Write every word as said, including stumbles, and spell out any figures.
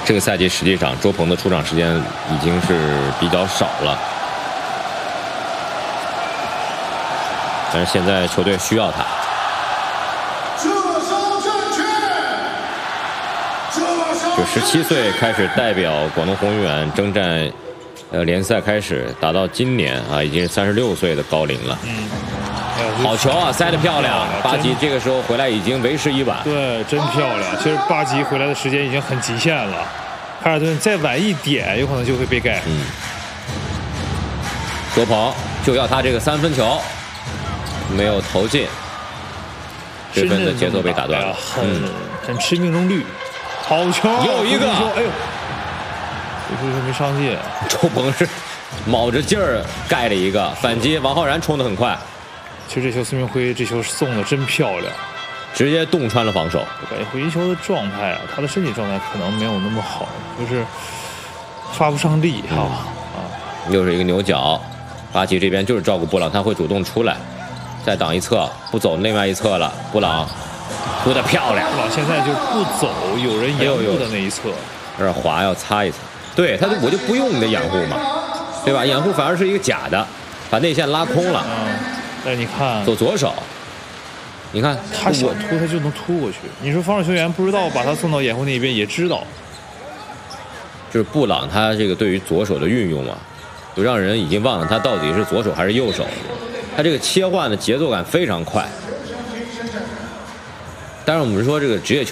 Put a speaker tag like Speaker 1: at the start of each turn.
Speaker 1: 这个赛季实际上周鹏的出场时间已经是比较少了，但是现在球队需要他。就十七岁开始代表广东宏远征战，呃，联赛开始打到今年啊，已经是三十六岁的高龄了。
Speaker 2: 嗯。
Speaker 1: 好球啊，塞得漂亮！巴吉这个时候回来已经为时已晚。
Speaker 2: 对，真漂亮。其实巴吉回来的时间已经很极限了，凯尔顿再晚一点，有可能就会被盖。
Speaker 1: 嗯。周鹏就要他这个三分球，没有投进，这分的节奏被打断了。
Speaker 2: 很、嗯、很吃命中率，好球！
Speaker 1: 又一个，
Speaker 2: 哎呦，这球没上进。
Speaker 1: 周鹏是卯着劲儿盖了一个反击，王浩然冲得很快。
Speaker 2: 其实这球孙铭徽这球送的真漂亮，
Speaker 1: 直接洞穿了防守。
Speaker 2: 我感觉回球的状态啊，他的身体状态可能没有那么好，就是发不上力哈、嗯、啊。
Speaker 1: 又是一个牛角，巴吉这边就是照顾布朗，他会主动出来，再挡一侧，不走另外一侧了。布朗扑得漂亮，
Speaker 2: 布朗现在就不走有人掩护的那一侧，
Speaker 1: 有点滑，要擦一擦。对，他就我就不用你的掩护嘛，对吧？掩护反而是一个假的，把内线拉空了。
Speaker 2: 嗯。 但你看，
Speaker 1: 走左手，你看
Speaker 2: 他想突他就能突过去。你说防守球员不知道把他送到掩护那一边也知道，
Speaker 1: 就是布朗他这个对于左手的运用啊，就让人已经忘了他到底是左手还是右手。他这个切换的节奏感非常快。当然我们说这个职业球。